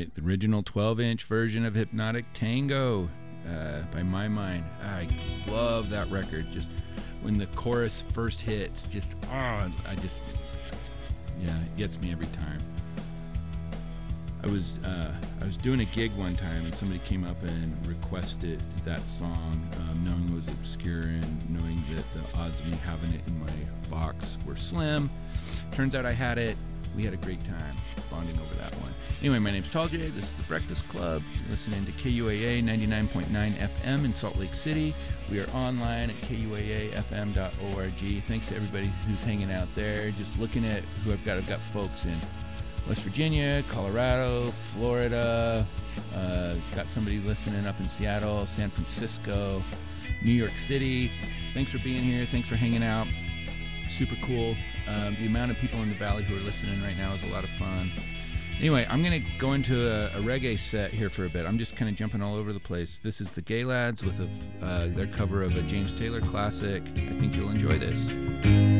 The original 12-inch version of Hypnotic Tango by My Mind. I love that record. Just when the chorus first hits, it gets me every time. I was doing a gig one time and somebody came up and requested that song, knowing it was obscure and knowing that the odds of me having it in my box were slim. Turns out I had it. We had a great time bonding over that one. Anyway, my name's Tall J. This is The Breakfast Club. You're listening to KUAA 99.9 FM in Salt Lake City. We are online at kuaafm.org. Thanks to everybody who's hanging out there. Just looking at who I've got folks in West Virginia, Colorado, Florida. Got somebody listening up in Seattle, San Francisco, New York City. Thanks for being here. Thanks for hanging out. Super cool. The amount of people in the valley who are listening right now is a lot of fun. Anyway, I'm going to go into a reggae set here for a bit. I'm just kind of jumping all over the place. This is the Gay Lads with their cover of a James Taylor classic. I think you'll enjoy this.